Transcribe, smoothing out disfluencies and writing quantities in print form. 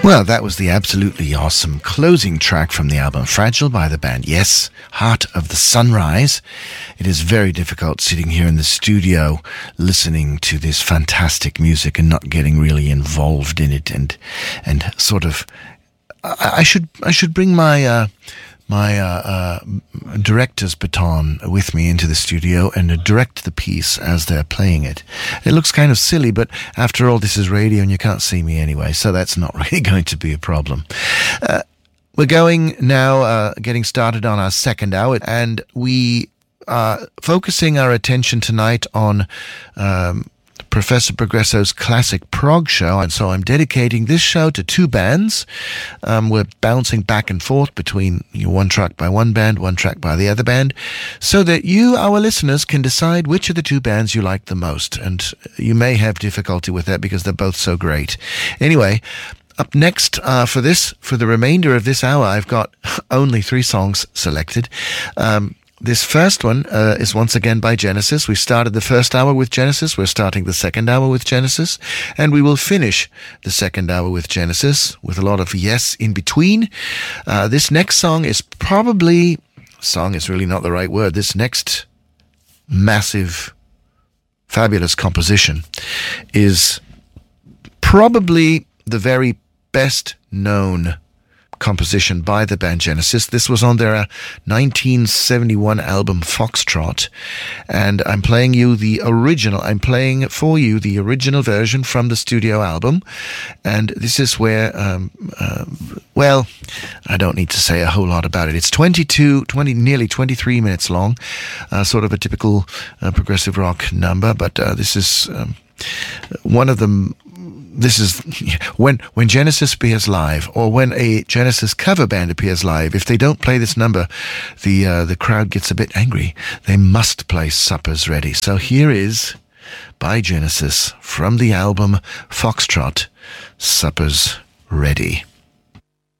Well, that was the absolutely awesome closing track from the album Fragile by the band Yes, Heart of the Sunrise. It is very difficult sitting here in the studio listening to this fantastic music and not getting really involved in it and sort of I should bring my director's baton with me into the studio and direct the piece as they're playing it. It looks kind of silly, but after all, this is radio and you can't see me anyway, so that's not really going to be a problem. We're going now, getting started on our second hour, and we are focusing our attention tonight on Professor Progresso's classic prog show, and so I'm dedicating this show to two bands. We're bouncing back and forth between one track by one band, one track by the other band, so that you, our listeners, can decide which of the two bands you like the most. And you may have difficulty with that because they're both so great. Anyway, up next for the remainder of this hour, I've got only 3 songs selected. This first one is once again by Genesis. We started the first hour with Genesis. We're starting the second hour with Genesis. And we will finish the second hour with Genesis with a lot of yes in between. This next song is probably... Song is really not the right word. This next massive, fabulous composition is probably the very best known composition by the band Genesis. This was on their 1971 album Foxtrot, and I'm playing for you the original version from the studio album. And this is where well, I don't need to say a whole lot about it. It's nearly 23 minutes long, sort of a typical progressive rock number, but this is one of them. This is when Genesis appears live, or when a Genesis cover band appears live. If they don't play this number, the crowd gets a bit angry. They must play Supper's Ready. So here is, by Genesis, from the album Foxtrot, Supper's Ready.